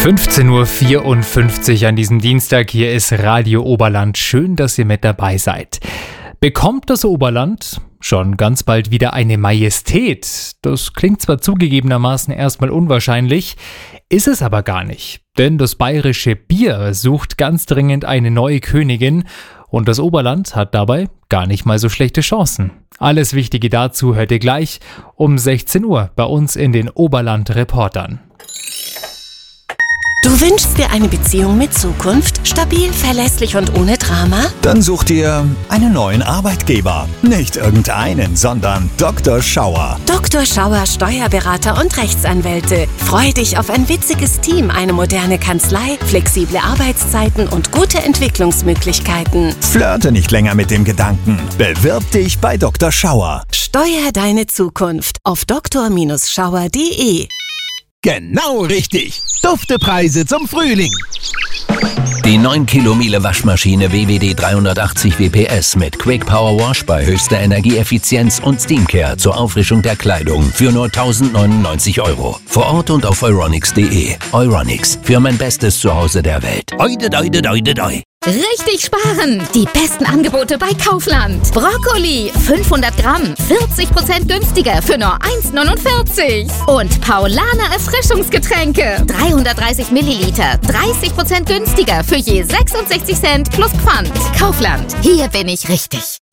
15:54 Uhr an diesem Dienstag. Hier ist Radio Oberland. Schön, dass ihr mit dabei seid. Bekommt das Oberland schon ganz bald wieder eine Majestät? Das klingt zwar zugegebenermaßen erstmal unwahrscheinlich, ist es aber gar nicht. Denn das bayerische Bier sucht ganz dringend eine neue Königin und das Oberland hat dabei gar nicht mal so schlechte Chancen. Alles Wichtige dazu hört ihr gleich um 16 Uhr bei uns in den Oberland-Reportern. Du wünschst dir eine Beziehung mit Zukunft? Stabil, verlässlich und ohne Drama? Dann such dir einen neuen Arbeitgeber. Nicht irgendeinen, sondern Dr. Schauer. Dr. Schauer Steuerberater und Rechtsanwälte. Freu dich auf ein witziges Team, eine moderne Kanzlei, flexible Arbeitszeiten und gute Entwicklungsmöglichkeiten. Flirte nicht länger mit dem Gedanken. Bewirb dich bei Dr. Schauer. Steuer deine Zukunft auf dr-schauer.de. Genau richtig. Duftepreise zum Frühling. Die 9 Kilo Miele Waschmaschine WWD 380 WPS mit Quick Power Wash bei höchster Energieeffizienz und Steamcare zur Auffrischung der Kleidung für nur 1.099 €. Vor Ort und auf euronics.de. Euronics, für mein bestes Zuhause der Welt. Oide, oide, oide, oide. Richtig sparen! Die besten Angebote bei Kaufland. Brokkoli 500 Gramm, 40% günstiger für nur 1,49. Und Paulaner Erfrischungsgetränke 330 Milliliter, 30% günstiger für je 66 Cent plus Pfand. Kaufland, hier bin ich richtig.